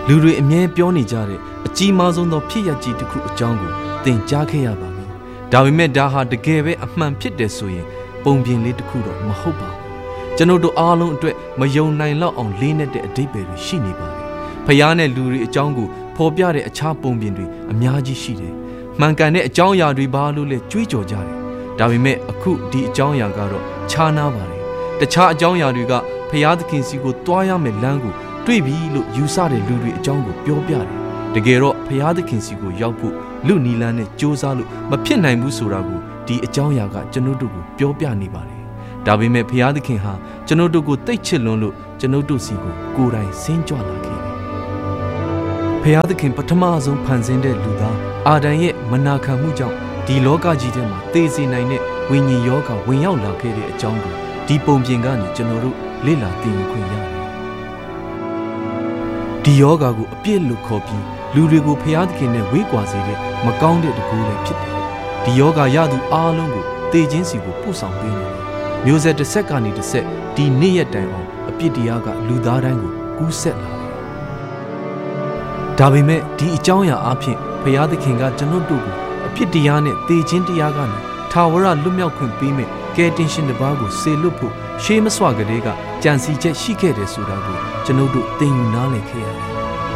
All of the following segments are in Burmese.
လူတွေအမြဲပြောနေကြတဲ့အကြီးမားဆုံးသောဖြစ်ရပ်ကြီးတစ်ခုအကြောင်းကိုသင်ကြားခဲ့ရပါပြီ။ဒါပေမဲ့ဒါဟာတကယ်ပဲအမှန်ဖြစ်တယ်ဆိုရင်ပုံပြင်လေးတစ်ခုတော့မဟုတ်ပါဘူး။ကျွန်တော်တို့အားလုံးအတွက်မယုံနိုင်လောက်အောင်လေးနက်တဲ့အဓိပ္ပာယ်တွေရှိနေပါတယ်။ဖခင်နဲ့လူတွေအကြောင်းကိုဖော်ပြတဲ့အခြားပုံပြင်တွေအများကြီးရှိတယ်။မှန်ကန်တဲ့အကြောင်းအရာတွေဘာလို့လဲကြွေးကြော်ကြတယ်။ဒါပေမဲ့အခုဒီအကြောင်းအရာကတော့ခြားနားပါတယ်။တခြားအကြောင်းအရာတွေကဖခင်သခင်စီကိုတွားရမယ်လမ်းကိုတွေ့ပြီလို့ယူဆတဲ့လူတွေအကြောင်းကိုပြောပြတယ်။တကယ်တော့ဖခင်သခင်စီကိုရောက်ဖို့လူနီလန်းနဲ့ကြိုးစားလို့မဖြစ်နိုင်ဘူးဆိုတာကိုဒီအကြောင်းအရာကကျွန်တော်တို့ကိုပြောပြနေပါတယ်။ဒါပေမဲ့ဖခင်သခင်ဟာကျွန်တော်တို့ကိုတိတ်ချစ်လွန်းလို့ကျွန်တော်တို့စီကိုကိုယ်တိုင်ဆင်းကြွလာခဲ့တယ်။ဖခင်သခင်ပထမဆုံးဖန်ဆင်းတဲ့လူသားအာဒံရဲ့မနာခံမှုကြောင့်ဒီလောကကြီးထဲမှာသေစေနိုင်တဲ့ဝိညာဉ်ယောဂဝင်ရောက်လာခဲ့တဲ့အကြောင်းကိုဒီပုံပြင်ကနေကျွန်တော်တို့လေ့လာသိယူခွင့်ရတယ်။ဒီယောဂကိုအပြစ်လို့ခေါ်ပြီးလူတွေကိုဖျားသခင်နဲ့ဝေးကွာစေတဲ့မကောင်းတဲ့တကူလည်းဖြစ်တယ်။ဒီယောဂရသူအားလုံးကိုသေခြင်းစီကိုပို့ဆောင်ပေးနေတယ်။မျိုးဆက်တစ်ဆက်ကနေတစ်ဆက်ဒီနေ့ရက်တိုင်အောင်အပြစ်တရားကလူသားတိုင်းကိုကူးဆက်လာတယ်။ဒါပေမဲ့ဒီအကြောင်းအရာအဖြစ်ဖျားသခင်ကကျွန်တော်တို့ကိုအပြစ်တရားနဲ့သေခြင်းတရားကနေထာဝရလွတ်မြောက်ခွင့်ပေးမယ်ကယ်တင်ရှင်တစ်ပါးကိုစေလွတ်ဖို့ရှေးမစွာကလေးကကြံစီချက်ရှိခဲ့တယ်ဆိုတာကိုကျွန်တော်တို့သိယူနားလည်ခဲ့ရတယ်။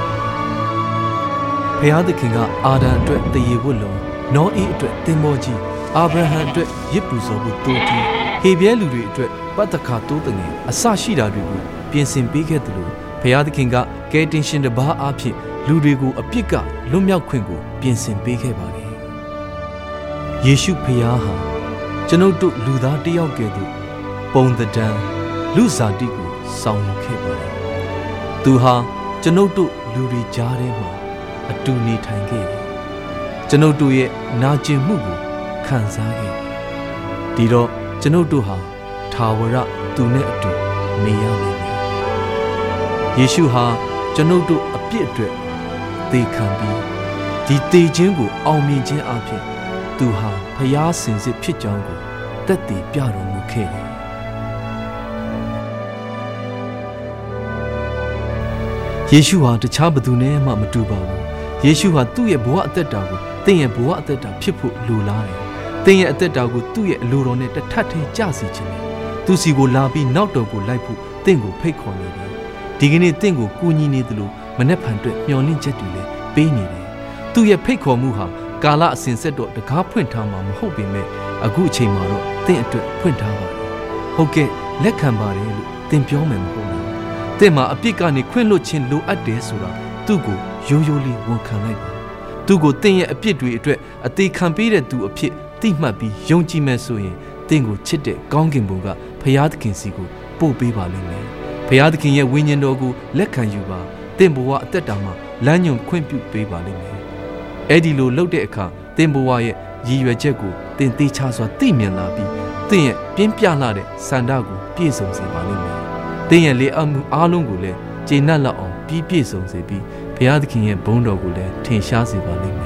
ဖျားသခင်ကအာဒံအတွက်တရေဝတ်လုံး၊နောအေးအတွက်သင်္ဘောကြီး၊အာဗြဟံအတွက်ရစ်ပူဇော်ဖို့တိုးတီး၊ဟေဘဲလူတွေအတွက်ပတ္တခါတိုးတငယ်အစရှိတာတွေကိုပြင်ဆင်ပေးခဲ့တယ်လို့ဖျားသခင်ကကယ်တင်ရှင်တစ်ပါးအဖြစ်လူတွေကိုအပြစ်ကလွတ်မြောက်ခွင့်ကိုပြင်ဆင်ပေးခဲ့ပါတယ်။ယေရှုဖျားဟာကျွန်ုပ်တို့လူသားတယောက်ကဲ့သို့ပုံသဏ္ဍာန်လူစားတိကိုဆောင်ယူခဲ့ပါတယ်။သူဟာကျွန်ုပ်တို့လူတွေကြားထဲမှာအတူနေထိုင်ခဲ့တယ်။ကျွန်ုပ်တို့ရဲ့နာကျင်မှုကိုခံစားခဲ့တယ်။ဒီတော့ကျွန်ုပ်တို့ဟာထာဝရသူနဲ့အတူနေရမယ်။ယေရှုဟာကျွန်ုပ်တို့အပြစ်အတွက်သေခံပြီးဒီသေခြင်းကိုအောင်မြင်ခြင်းအပြင်သူဟာဖျားစင်စစ်ဖြစ်ကြောင်းကိုသက်သေပြတော်မူခဲ့တယ်။ယေရှုဟာတခြားဘသူနဲ့မှမတူပါဘူး။ယေရှုဟာသူ့ရဲ့ဘဝအသက်တာကိုသင်ရဲ့ဘဝအသက်တာဖြစ်ဖို့လိုလားတယ်။သင်ရဲ့အသက်တာကိုသူ့ရဲ့အလိုတော်နဲ့တစ်ထပ်ထဲကျစေခြင်းနဲ့သူစီကိုလာပြီးနောက်တော်ကိုလိုက်ဖို့သင်ကိုဖိတ်ခေါ်နေတယ်။ဒီကနေ့သင်ကိုကူညီနေသလိုမနှက်ဖန်အတွက်မျှော်လင့်ချက်တွေလည်းပေးနေတယ်။သူ့ရဲ့ဖိတ်ခေါ်မှုဟာကာလအစဉ်ဆက်တော့တကားဖွင့်ထားမှာမဟုတ်ပေမဲ့အခုအချိန်မှာတော့သင်အတွက်ဖွင့်ထားပါတယ်။ဟုတ်ကဲ့လက်ခံပါတယ်လို့သင်ပြောမယ်မဟုတ်လား။သင်မှာအပြစ်ကနေခွင့်လွတ်ခြင်းလိုအပ်တယ်ဆိုတာသူ့ကိုရိုးရိုးလေးဝန်ခံလိုက်ပါ။သူ့ကိုသင်ရဲ့အပြစ်တွေအတွက်အသေးခံပေးတဲ့သူအဖြစ်သိမှတ်ပြီးယုံကြည်မယ်ဆိုရင်သင်ကိုချစ်တဲ့ကောင်းကင်ဘုံကဖျားသခင်စီကိုပို့ပေးပါလိမ့်မယ်။ဖျားသခင်ရဲ့ဝိညာဉ်တော်ကိုလက်ခံယူပါသင်ဘဝအသက်တာမှာလမ်းညွန်ခွင့်ပြုပေးပါလိမ့်မယ်။အဲ့ဒီလိုလုပ်တဲ့အခါသင်ဘဝရဲ့ရည်ရွယ်ချက်ကိုသင်သိချစွာသိမြင်လာပြီးသင်ရဲ့ပြင်းပြလာတဲ့စန္ဒကိုပြည့်စုံစေပါလိမ့်မယ်။သင်ရဲ့လေအပ်မှုအားလုံးကိုလည်းကျေနပ်လောက်အောင်ပြည့်စုံစေပြီးဘုရားသခင်ရဲ့ဘုန်းတော်ကိုလည်းထင်ရှားစေပါလိမ့်မယ်